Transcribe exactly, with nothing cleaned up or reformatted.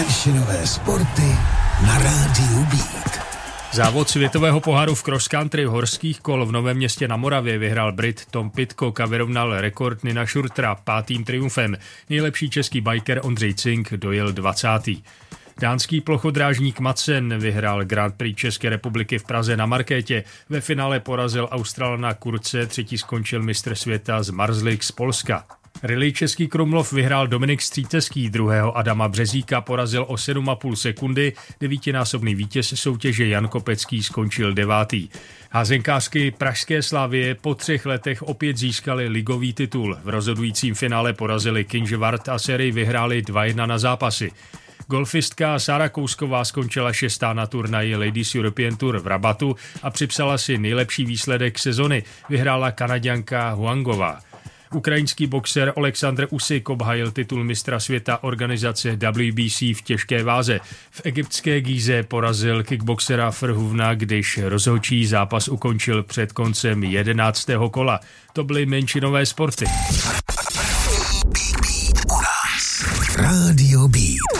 menšinové sporty na rádiu Beat. Závod světového poháru v cross country horských kol v Novém Městě na Moravě vyhrál Brit Tom Pidcock a vyrovnal rekord Nina Schurtera pátým triumfem. Nejlepší český biker Ondřej Cink dojel dvacátý Dánský plochodrážník Madsen vyhrál Grand Prix České republiky v Praze na Markétě. Ve finále porazil Australana Kurze, třetí skončil mistr světa z Marzlik z Polska. Rally Český Krumlov vyhrál Dominik Střítecký, druhého Adama Březíka porazil o sedm a půl sekundy, devítinásobný vítěz soutěže Jan Kopecký skončil devátý. Házenkářky pražské Slavie po třech letech opět získali ligový titul. V rozhodujícím finále porazili Kynžvart a sérii vyhráli dva jedna na zápasy. Golfistka Sára Kousková skončila šestá na turnaji Ladies European Tour v Rabatu a připsala si nejlepší výsledek sezony. Vyhrála Kanaďanka Huangová. Ukrajinský boxer Oleksandr Usyk obhájil titul mistra světa organizace W B C v těžké váze. V egyptské Gíze porazil kickboxera Frhuvna, když rozhodčí zápas ukončil před koncem jedenáctého kola. To byly menšinové sporty. Radio Beat.